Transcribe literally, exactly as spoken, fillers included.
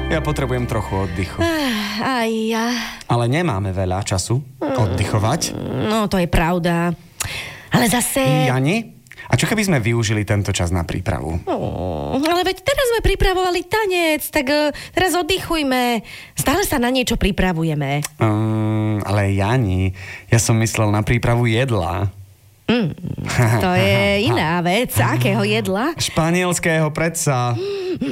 Ja potrebujem trochu oddychu. Aj ja. Ale nemáme veľa času oddychovať. No, to je pravda. Ale zase... Jani? A čo keby sme využili tento čas na prípravu? Oh, ale veď teraz sme pripravovali tanec, tak uh, teraz oddychujme. Stále sa na niečo pripravujeme. Um, ale Jani, ja som myslel na prípravu jedla. Mm, to je iná vec. Akého jedla? Španielského predsa.